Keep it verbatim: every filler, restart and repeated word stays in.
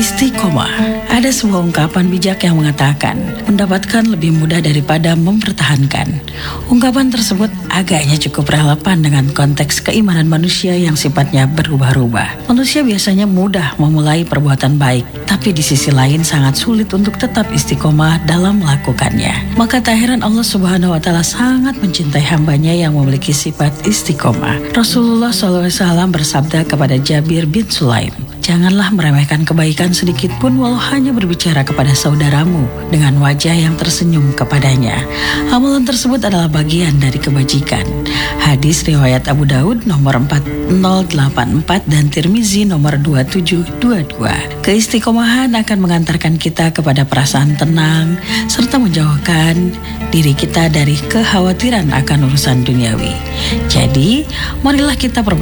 Istiqomah. Ada sebuah ungkapan bijak yang mengatakan, mendapatkan lebih mudah daripada mempertahankan. Ungkapan tersebut agaknya cukup relevan dengan konteks keimanan manusia yang sifatnya berubah-ubah. Manusia biasanya mudah memulai perbuatan baik, tapi di sisi lain sangat sulit untuk tetap istiqomah dalam melakukannya. Maka tak heran Allah Subhanahu wa Ta'ala sangat mencintai hambanya yang memiliki sifat istiqomah. Rasulullah shallallahu alaihi wasallam bersabda kepada Jabir bin Sulaim, janganlah meremehkan kebaikan sedikit pun walau hanya berbicara kepada saudaramu dengan wajah yang tersenyum kepadanya. Amalan tersebut adalah bagian dari kebajikan. Hadis riwayat Abu Daud nomor empat nol delapan empat dan Tirmizi nomor dua tujuh dua dua. Keistiqomahan akan mengantarkan kita kepada perasaan tenang serta menjauhkan diri kita dari kekhawatiran akan urusan duniawi. Jadi, marilah kita